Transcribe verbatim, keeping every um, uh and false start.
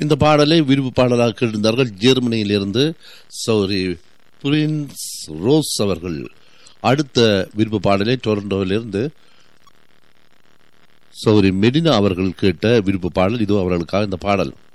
இந்த பாடலை விருப்பு பாடலாக கேட்டிருந்தார்கள் ஜெர்மனியிலிருந்து சௌரி பிரின்ஸ் ரோஸ் அவர்கள். அடுத்த விருப்பு பாடலை டொரண்டோவிலிருந்து சௌரி மெடினா அவர்கள் கேட்ட விருப்பு பாடல். இது அவர்களுக்காக இந்த பாடல்.